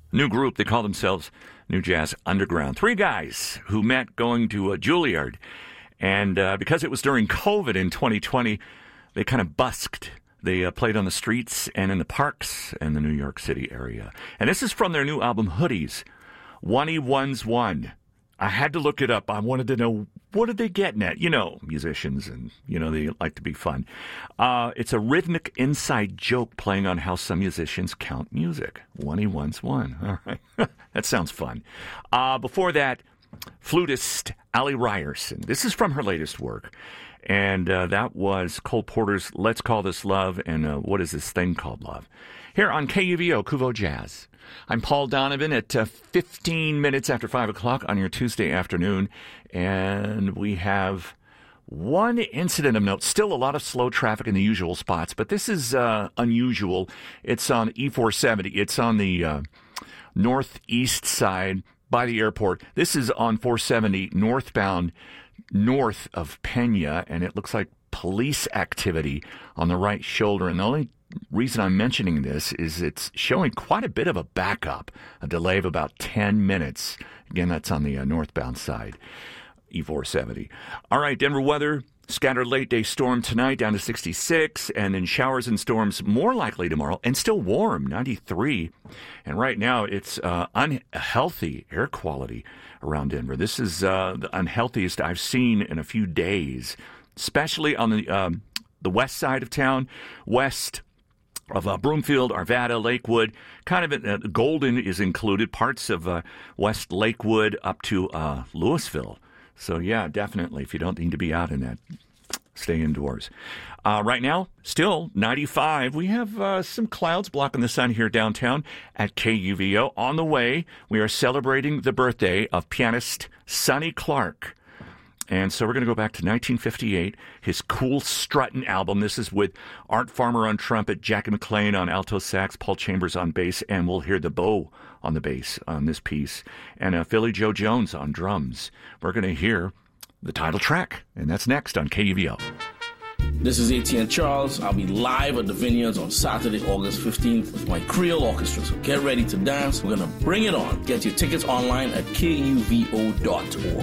new group. They call themselves New Jazz Underground. Three guys who met going to Juilliard. And because it was during COVID in 2020, they kind of busked. They played on the streets and in the parks in the New York City area. And this is from their new album, Hoodies, 1E1's1. I had to look it up. I wanted to know, what are they getting at? You know, musicians, and, you know, they like to be fun. It's a rhythmic inside joke playing on how some musicians count music. 1E1's1. All right. That sounds fun. Before that, flutist Ali Ryerson. This is from her latest work. And that was Cole Porter's Let's Call This Love, and What Is This Thing Called Love? Here on KUVO, Kuvo Jazz. I'm Paul Donovan at 15 minutes after 5 o'clock on your Tuesday afternoon, and we have one incident of note. Still a lot of slow traffic in the usual spots, but this is unusual. It's on E470. It's on the northeast side by the airport. This is on 470 northbound, north of Pena, and it looks like police activity on the right shoulder. And the only reason I'm mentioning this is it's showing quite a bit of a backup, a delay of about 10 minutes. Again, that's on the northbound side, E470. All right, Denver weather. Scattered late-day storm tonight down to 66, and then showers and storms more likely tomorrow, and still warm, 93. And right now, it's unhealthy air quality around Denver. This is the unhealthiest I've seen in a few days, especially on the west side of town, west of Broomfield, Arvada, Lakewood. Kind of Golden is included, parts of West Lakewood up to Louisville. So, yeah, definitely, if you don't need to be out in that, stay indoors. Right now, still 95. We have some clouds blocking the sun here downtown at KUVO. On the way, we are celebrating the birthday of pianist Sonny Clark. And so we're going to go back to 1958, his Cool Struttin' album. This is with Art Farmer on trumpet, Jackie McLean on alto sax, Paul Chambers on bass, and we'll hear the bow on the bass on this piece, and Philly Joe Jones on drums. We're going to hear the title track, and that's next on KUVO. This is ATN Charles. I'll be live at the Vineyards on Saturday, August 15th with my Creole Orchestra. So get ready to dance. We're going to bring it on. Get your tickets online at kuvo.org.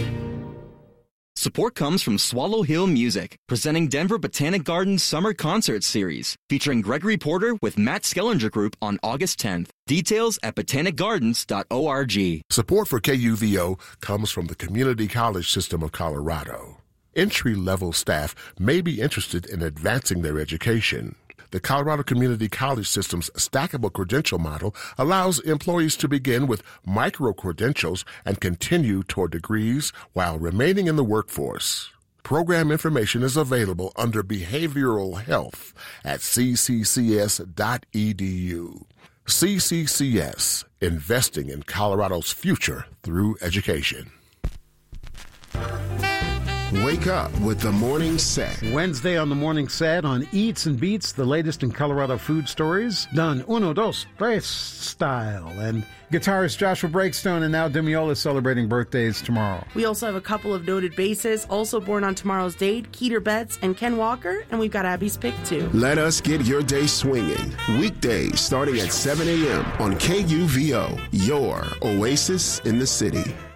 Support comes from Swallow Hill Music, presenting Denver Botanic Gardens Summer Concert Series, featuring Gregory Porter with Matt Skellinger Group on August 10th. Details at botanicgardens.org. Support for KUVO comes from the Community College System of Colorado. Entry-level staff may be interested in advancing their education. The Colorado Community College System's stackable credential model allows employees to begin with micro-credentials and continue toward degrees while remaining in the workforce. Program information is available under Behavioral Health at cccs.edu. CCCS, investing in Colorado's future through education. Wake up with the Morning Set. Wednesday on the Morning Set on Eats and Beats, the latest in Colorado food stories, done uno, dos, tres style. And guitarist Joshua Breakstone and Now Demiola celebrating birthdays tomorrow. We also have a couple of noted bases, also born on tomorrow's date, Keeter Betts and Ken Walker, and we've got Abby's pick too. Let us get your day swinging. Weekdays starting at 7 a.m. on KUVO, your oasis in the city.